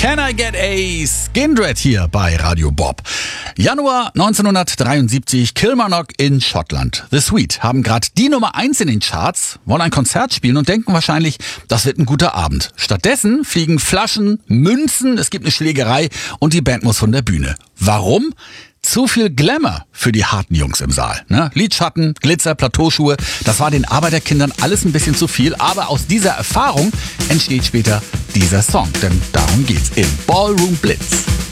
Can I Get a Skindred hier bei Radio Bob. Januar 1973, Kilmarnock in Schottland. The Sweet haben gerade die Nummer 1 in den Charts, wollen ein Konzert spielen und denken wahrscheinlich, das wird ein guter Abend. Stattdessen fliegen Flaschen, Münzen, es gibt eine Schlägerei und die Band muss von der Bühne. Warum? Zu viel Glamour für die harten Jungs im Saal. Ne? Lidschatten, Glitzer, Plateauschuhe, das war den Arbeiterkindern alles ein bisschen zu viel. Aber aus dieser Erfahrung entsteht später dieser Song. Denn darum geht's im Ballroom Blitz.